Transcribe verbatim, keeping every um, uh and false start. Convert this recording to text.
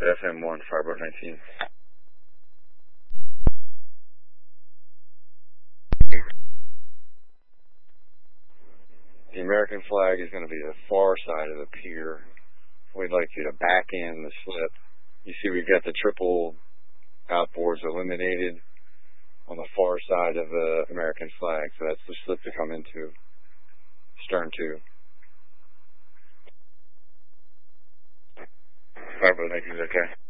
F M one, Fireboat nineteen. The American flag is going to be the far side of the pier. We'd like you to back in the slip. You see we've got the triple outboards eliminated on the far side of the American flag, so that's the slip to come into. Stern two. Fireboat nineteen is okay.